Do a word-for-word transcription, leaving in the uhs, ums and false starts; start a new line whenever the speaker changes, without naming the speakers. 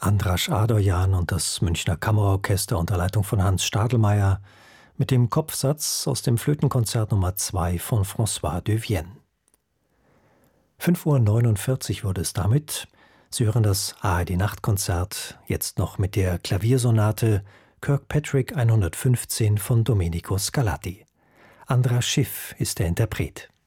Andras Adorjan und das Münchner Kammerorchester unter Leitung von Hans Stadelmeier mit dem Kopfsatz aus dem Flötenkonzert Nummer zwei von François de Vienne. fünf Uhr neunundvierzig wurde es damit. Sie hören das A R D-Nachtkonzert, jetzt noch mit der Klaviersonate Kirkpatrick hundertfünfzehn von Domenico Scarlatti. Andras Schiff ist der Interpret.